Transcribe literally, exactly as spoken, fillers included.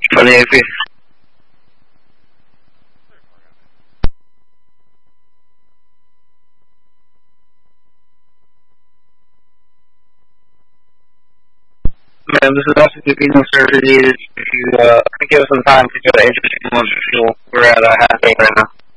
For Navy. Ma'am, this is also the being service needed. If you uh, could give us some time to go to interesting ones, we're at a half eight right now.